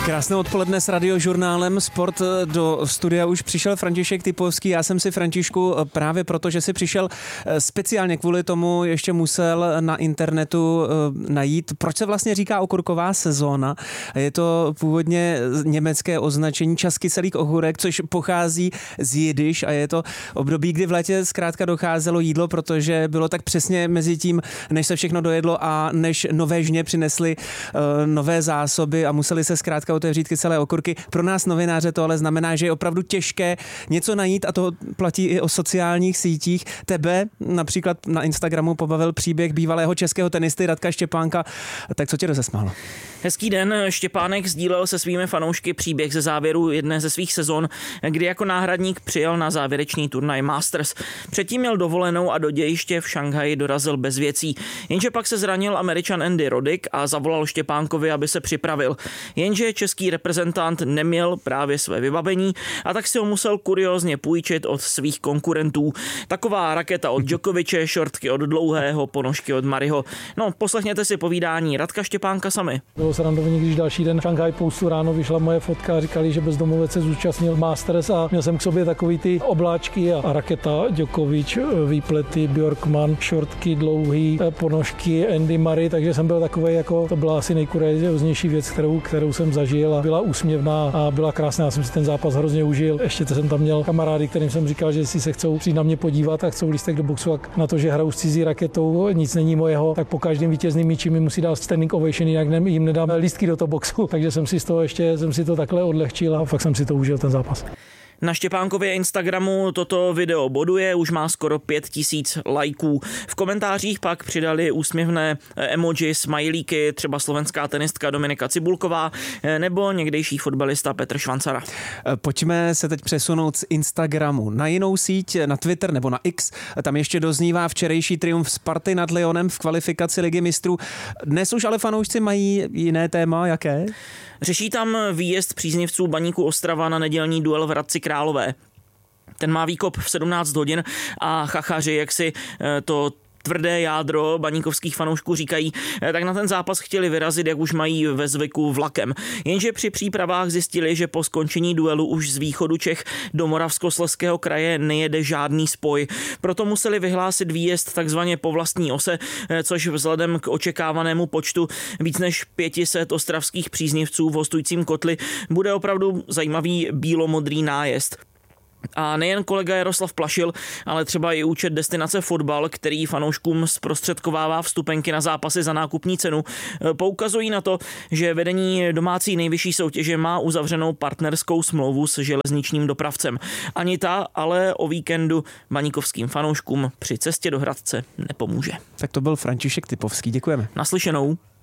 Krásné odpoledne s Radiožurnálem Sport. Do studia už přišel František Typovský. Já jsem si, Františku, právě proto, že si přišel speciálně kvůli tomu, ještě musel na internetu najít, proč se vlastně říká okurková sezóna. Je to původně německé označení čas kyselých ohůrek, což pochází z jidiš a je to období, kdy v létě zkrátka docházelo jídlo, protože bylo tak přesně mezi tím, než se všechno dojedlo a než nové žně přinesly nové zásoby a museli se zkrátka otevřít kyselé okurky. Pro nás novináře to ale znamená, že je opravdu těžké něco najít a to platí i o sociálních sítích. Tebe například na Instagramu pobavil příběh bývalého českého tenisty Radka Štěpánka. Tak co tě rozesmálo? Hezký den, Štěpánek sdílel se svými fanoušky příběh ze závěru jedné ze svých sezon, kdy jako náhradník přijel na závěrečný turnaj Masters. Předtím měl dovolenou a do dějiště v Šanghaji dorazil bez věcí. Jenže pak se zranil Američan Andy Roddick a zavolal Štěpánkovi, aby se připravil. Jenže český reprezentant neměl právě své vybavení a tak si ho musel kuriózně půjčit od svých konkurentů. Taková raketa od Djokoviče, šortky od Dlouhého, ponožky od Mariho. No, poslechněte si povídání Radka Štěpánka sami. Bylo srandovní, když další den v Šanghaj Postu ráno vyšla moje fotka a říkali, že bezdomovec se zúčastnil Masters a měl jsem k sobě takový ty obláčky a raketa Djokovič, výplety Bjorkman, šortky dlouhý, ponožky Andy Murray, takže jsem byl takový, jako to byla asi nejkurióznější věc, kterou jsem zažil a byla úsměvná a byla krásná. Já jsem si ten zápas hrozně užil. Ještě jsem tam měl kamarády, kterým jsem říkal, že si se chcou přijít na mě podívat a chcou lístek do boxu, a na to, že hraju s cizí raketou, nic není mojeho, tak po každém vítězným míči mi musí dát standing ovation, jinak jim nedám lístky do toho boxu. Takže jsem si to takhle odlehčil a fakt jsem si to užil ten zápas. Na Štěpánkově Instagramu toto video boduje, už má skoro 5000 lajků. V komentářích pak přidali úsměvné emoji, smajlíky, třeba slovenská tenistka Dominika Cibulková nebo někdejší fotbalista Petr Švancara. Pojďme se teď přesunout z Instagramu na jinou síť, na Twitter nebo na X. Tam ještě doznívá včerejší triumf Sparty nad Lyonem v kvalifikaci Ligy mistrů. Dnes už ale fanoušci mají jiné téma, jaké? Řeší tam výjezd příznivců Baníku Ostrava na nedělní duel v Hradci Králové. Ten má výkop v 17 hodin a chachaři, jak si to tvrdé jádro baníkovských fanoušků říkají, tak na ten zápas chtěli vyrazit, jak už mají ve zvyku, vlakem. Jenže při přípravách zjistili, že po skončení duelu už z východu Čech do Moravskoslezského kraje nejede žádný spoj. Proto museli vyhlásit výjezd takzvaně po vlastní ose, což vzhledem k očekávanému počtu víc než 500 ostravských příznivců v hostujícím kotli bude opravdu zajímavý bílomodrý nájezd. A nejen kolega Jaroslav Plašil, ale třeba i účet Destinace Fotbal, který fanouškům zprostředkovává vstupenky na zápasy za nákupní cenu, poukazují na to, že vedení domácí nejvyšší soutěže má uzavřenou partnerskou smlouvu s železničním dopravcem. Ani ta ale o víkendu baníkovským fanouškům při cestě do Hradce nepomůže. Tak to byl František Typovský, děkujeme. Naslyšenou.